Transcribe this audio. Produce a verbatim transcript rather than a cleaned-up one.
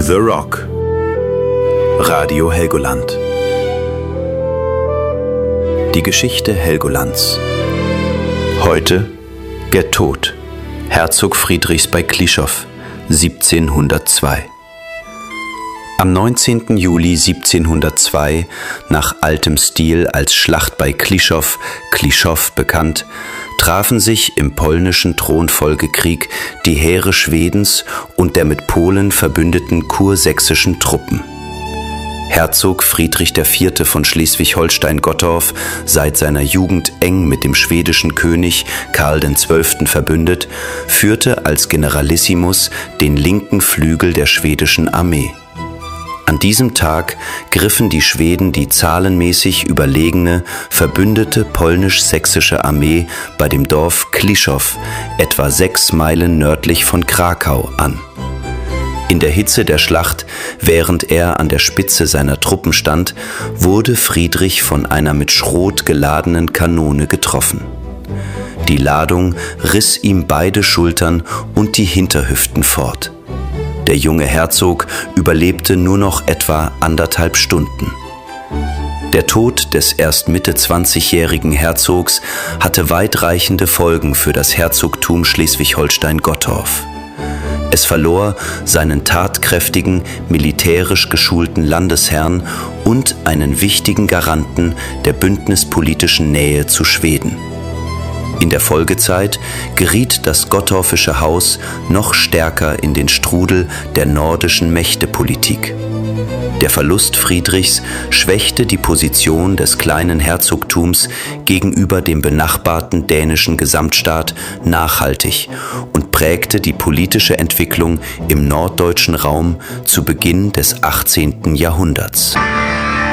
The Rock. Radio Helgoland. Die Geschichte Helgolands. Heute der Tod Herzog Friedrichs bei Klischow, siebzehnhundertzwei. Am neunzehnten Juli siebzehnhundertzwei, nach altem Stil als Schlacht bei Klischow, Klischow bekannt, trafen sich im polnischen Thronfolgekrieg die Heere Schwedens und der mit Polen verbündeten kursächsischen Truppen. Herzog Friedrich der Vierte von Schleswig-Holstein-Gottorf, seit seiner Jugend eng mit dem schwedischen König Karl den Zwölften verbündet, führte als Generalissimus den linken Flügel der schwedischen Armee. An diesem Tag griffen die Schweden die zahlenmäßig überlegene, verbündete polnisch-sächsische Armee bei dem Dorf Klischow, etwa sechs Meilen nördlich von Krakau, an. In der Hitze der Schlacht, während er an der Spitze seiner Truppen stand, wurde Friedrich von einer mit Schrot geladenen Kanone getroffen. Die Ladung riss ihm beide Schultern und die Hinterhüften fort. Der junge Herzog überlebte nur noch etwa anderthalb Stunden. Der Tod des erst Mitte zwanzigjährigen Herzogs hatte weitreichende Folgen für das Herzogtum Schleswig-Holstein-Gottorf. Es verlor seinen tatkräftigen, militärisch geschulten Landesherrn und einen wichtigen Garanten der bündnispolitischen Nähe zu Schweden. In der Folgezeit geriet das gottorfische Haus noch stärker in den Strudel der nordischen Mächtepolitik. Der Verlust Friedrichs schwächte die Position des kleinen Herzogtums gegenüber dem benachbarten dänischen Gesamtstaat nachhaltig und prägte die politische Entwicklung im norddeutschen Raum zu Beginn des achtzehnten Jahrhunderts.